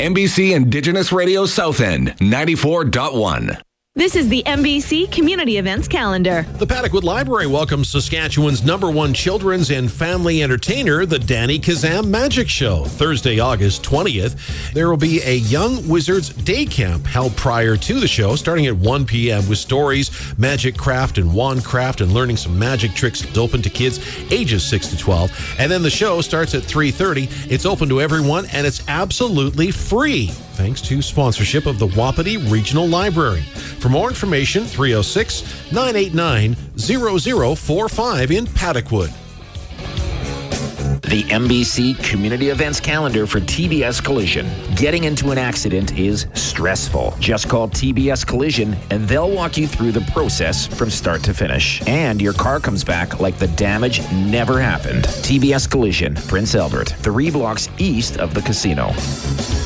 NBC Indigenous Radio South End, 94.1. This is the NBC Community Events Calendar. The Paddockwood Library welcomes Saskatchewan's #1 children's and family entertainer, the Danny Kazam Magic Show. Thursday, August 20th. There will be a Young Wizards Day Camp held prior to the show, starting at 1 p.m. with stories, magic craft, and wand craft, and learning some magic tricks. It's open to kids ages 6 to 12. And then the show starts at 3:30. It's open to everyone, and it's absolutely free, thanks to sponsorship of the Wapiti Regional Library. For more information, 306-989-0045 in Paddockwood. The NBC Community Events Calendar for TBS Collision. Getting into an accident is stressful. Just call TBS Collision and they'll walk you through the process from start to finish. And your car comes back like the damage never happened. TBS Collision, Prince Albert, 3 blocks east of the casino.